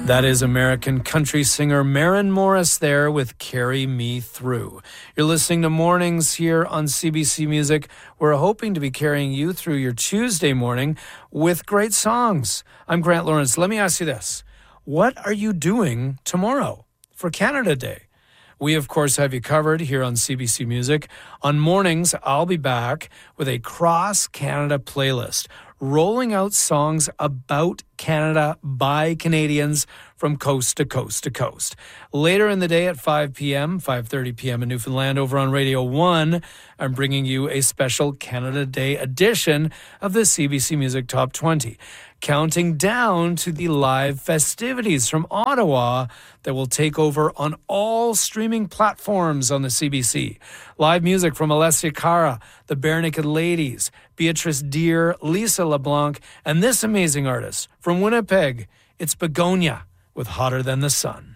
That is American country singer Maren Morris there with Carry Me Through. You're listening to Mornings here on CBC Music. We're hoping to be carrying you through your Tuesday morning with great songs. I'm Grant Lawrence. Let me ask you this. What are you doing tomorrow for Canada Day? We, of course, have you covered here on CBC Music. On mornings, I'll be back with a cross-Canada playlist, rolling out songs about Canada by Canadians from coast to coast to coast. Later in the day at 5 p.m., 5:30 p.m. in Newfoundland over on Radio 1, I'm bringing you a special Canada Day edition of the CBC Music Top 20, counting down to the live festivities from Ottawa that will take over on all streaming platforms on the CBC. Live music from Alessia Cara, the Barenaked Ladies, Beatrice Deer, Lisa LeBlanc, and this amazing artist from Winnipeg. It's Begonia with Hotter Than the Sun.